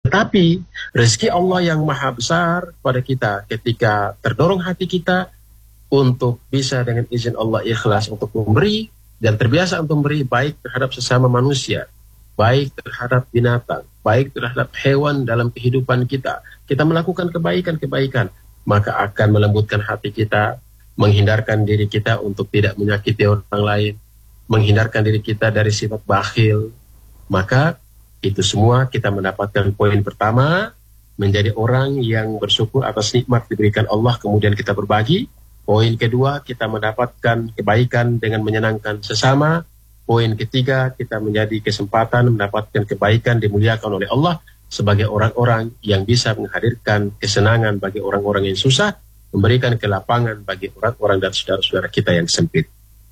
Tetapi rezeki Allah yang maha besar pada kita ketika terdorong hati kita untuk bisa dengan izin Allah ikhlas untuk memberi dan terbiasa untuk memberi baik terhadap sesama manusia, baik terhadap binatang, baik terhadap hewan dalam kehidupan kita. Kita melakukan kebaikan-kebaikan, maka akan melembutkan hati kita, menghindarkan diri kita untuk tidak menyakiti orang lain, menghindarkan diri kita dari sifat bakhil. Maka itu semua kita mendapatkan poin pertama, menjadi orang yang bersyukur atas nikmat diberikan Allah kemudian kita berbagi. Poin kedua, kita mendapatkan kebaikan dengan menyenangkan sesama. Poin ketiga, kita menjadi kesempatan mendapatkan kebaikan dimuliakan oleh Allah sebagai orang-orang yang bisa menghadirkan kesenangan bagi orang-orang yang susah, memberikan kelapangan bagi orang-orang dan saudara-saudara kita yang sempit.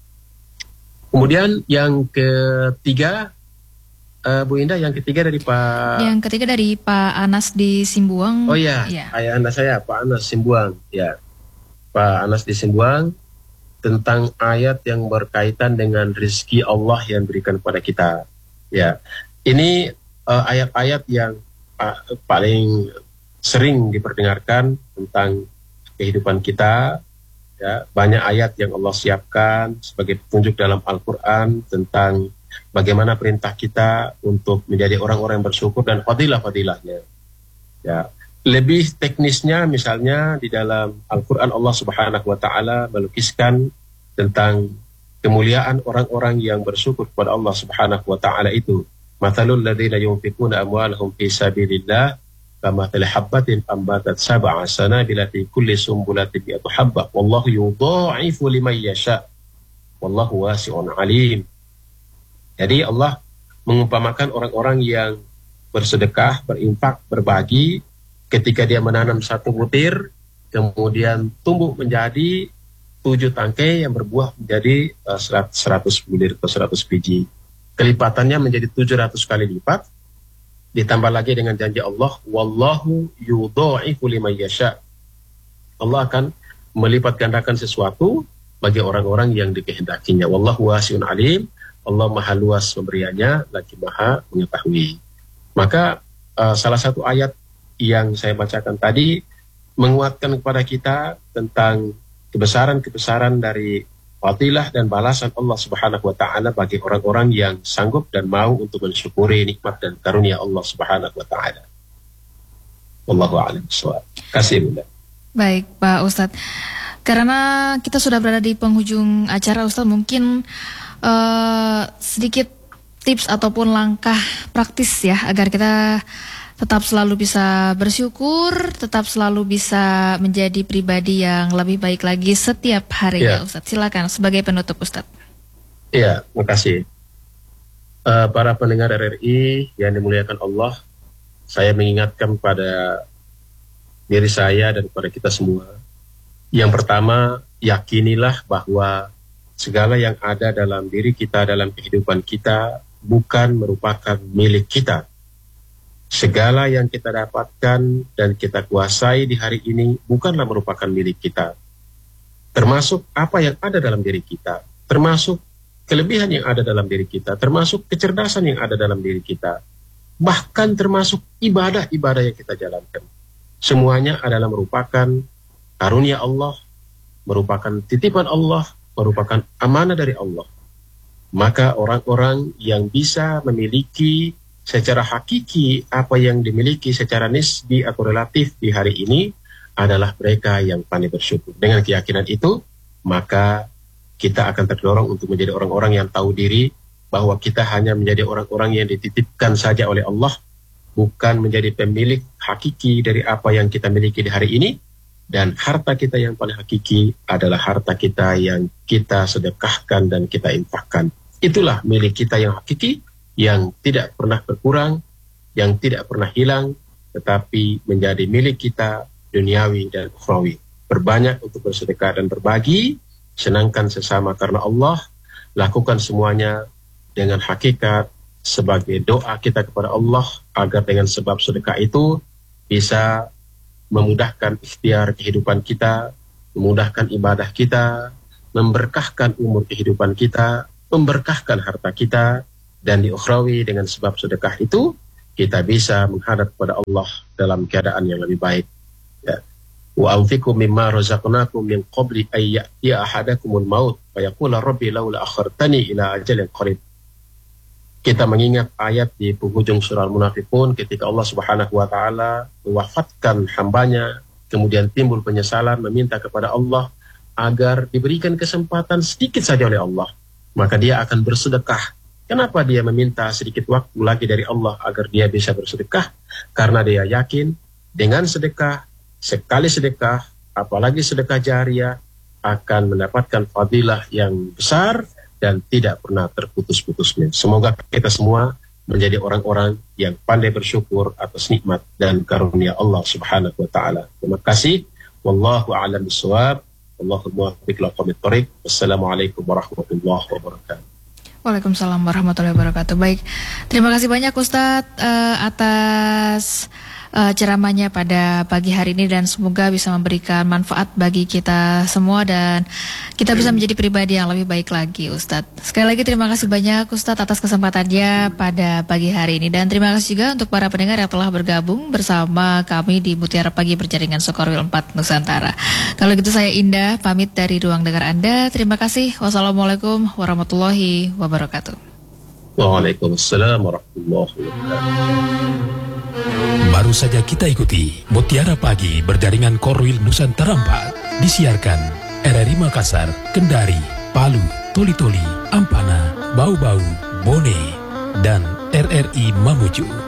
Kemudian yang ketiga, Bu Indah, yang ketiga dari Pak... Yang ketiga dari Pak Anas di Simbuang. Oh iya, ya. Ayah anda saya, Pak Anas Simbuang. Ya, Pak Anas di Simbuang, tentang ayat yang berkaitan dengan rezeki Allah yang berikan kepada kita. Ya, ini ayat-ayat yang paling sering diperdengarkan tentang kehidupan kita. Ya, banyak ayat yang Allah siapkan sebagai petunjuk dalam Al-Quran tentang bagaimana perintah kita untuk menjadi orang-orang yang bersyukur dan fadilah-fadilahnya. Ya, lebih teknisnya misalnya di dalam Al-Quran Allah Subhanahu wa Ta'ala melukiskan tentang kemuliaan orang-orang yang bersyukur kepada Allah Subhanahu wa Ta'ala itu. Mathalul ladzina yunfiquna amwalahum fi sabilillah kamathali habbatin ambatat sab'a sanabila fi kulli sumbulatin mi'atu habbah wallahu yudha'ifu liman yasha wallahu wasi'un alim. Jadi Allah mengumpamakan orang-orang yang bersedekah, berinfak, berbagi ketika dia menanam satu butir, kemudian tumbuh menjadi 7 tangkai yang berbuah menjadi 100 bulir atau 100 biji. Kelipatannya menjadi 700 kali lipat. Ditambah lagi dengan janji Allah, wallahu yudha'ifu liman yasha. Allah akan melipat gandakan sesuatu bagi orang-orang yang dikehendakinya. Wallahu wasi'un alim. Allah maha luas pemberiannya, lagi maha mengetahui. Maka salah satu ayat yang saya bacakan tadi menguatkan kepada kita tentang kebesaran-kebesaran dari fadilah dan balasan Allah Subhanahu wa Ta'ala bagi orang-orang yang sanggup dan mau untuk mensyukuri nikmat dan karunia Allah Subhanahu wa Ta'ala. Wallahu a'lam bishawab. Kasih Bunda. Baik Pak Ustadz, karena kita sudah berada di penghujung acara, Ustadz, mungkin sedikit tips ataupun langkah praktis ya agar kita tetap selalu bisa bersyukur, tetap selalu bisa menjadi pribadi yang lebih baik lagi setiap harinya. Ustadz, silakan sebagai penutup Ustadz. Iya, makasih. Para pendengar RRI yang dimuliakan Allah, saya mengingatkan pada diri saya dan kepada kita semua. Yang pertama, yakinilah bahwa segala yang ada dalam diri kita, dalam kehidupan kita, bukan merupakan milik kita. Segala yang kita dapatkan dan kita kuasai di hari ini bukanlah merupakan milik kita. Termasuk apa yang ada dalam diri kita, termasuk kelebihan yang ada dalam diri kita, termasuk kecerdasan yang ada dalam diri kita, bahkan termasuk ibadah-ibadah yang kita jalankan. Semuanya adalah merupakan karunia Allah, merupakan titipan Allah, merupakan amanah dari Allah. Maka orang-orang yang bisa memiliki secara hakiki apa yang dimiliki secara nisbi atau relatif di hari ini adalah mereka yang pandai bersyukur. Dengan keyakinan itu, maka kita akan terdorong untuk menjadi orang-orang yang tahu diri bahwa kita hanya menjadi orang-orang yang dititipkan saja oleh Allah, bukan menjadi pemilik hakiki dari apa yang kita miliki di hari ini. Dan harta kita yang paling hakiki adalah harta kita yang kita sedekahkan dan kita infakkan. Itulah milik kita yang hakiki, yang tidak pernah berkurang, yang tidak pernah hilang, tetapi menjadi milik kita duniawi dan ukhrawi. Berbanyak untuk bersedekah dan berbagi, senangkan sesama karena Allah, lakukan semuanya dengan hakikat sebagai doa kita kepada Allah, agar dengan sebab sedekah itu bisa memudahkan ikhtiar kehidupan kita, memudahkan ibadah kita, memberkahkan umur kehidupan kita, memberkahkan harta kita, dan di ukhrawi dengan sebab sedekah itu kita bisa menghadap kepada Allah dalam keadaan yang lebih baik. Ya. Wa anfiqu mimma razaqnakum min qabli ay ya'tiya ahadakumul maut fa yaqula rabbi laula akhartani ila ajalin qarib. Kita mengingat ayat di penghujung surah Al-Munafiqun ketika Allah Subhanahu wa taala mewafatkan hambanya, kemudian timbul penyesalan, meminta kepada Allah agar diberikan kesempatan sedikit saja oleh Allah, maka dia akan bersedekah. Kenapa dia meminta sedikit waktu lagi dari Allah agar dia bisa bersedekah? Karena dia yakin dengan sedekah, sekali sedekah, apalagi sedekah jariah, akan mendapatkan fadilah yang besar dan tidak pernah terputus-putusnya. Semoga kita semua menjadi orang-orang yang pandai bersyukur atas nikmat dan karunia Allah Subhanahu wa taala. Terima kasih. Wallahu a'lam bishawab. Allahumma muwaffiq liqawmit thoriq. Wassalamualaikum warahmatullahi wabarakatuh. Waalaikumsalam warahmatullahi wabarakatuh. Baik, terima kasih banyak Ustadz atas ceramahnya pada pagi hari ini, dan semoga bisa memberikan manfaat bagi kita semua dan kita bisa menjadi pribadi yang lebih baik lagi, Ustadz. Sekali lagi terima kasih banyak Ustadz atas kesempatannya pada pagi hari ini, dan terima kasih juga untuk para pendengar yang telah bergabung bersama kami di Mutiara Pagi Berjaringan Sokorwil 4 Nusantara. Kalau gitu saya Indah pamit dari ruang dengar Anda. Terima kasih. Wassalamualaikum warahmatullahi wabarakatuh. Waalaikumsalam warahmatullahi wabarakatuh. Baru saja kita ikuti Mutiara Pagi Berjaringan Korwil Nusantara 4, disiarkan RRI Makassar, Kendari, Palu, Toli-Toli, Ampana, Bau-Bau, Bone, dan RRI Mamuju.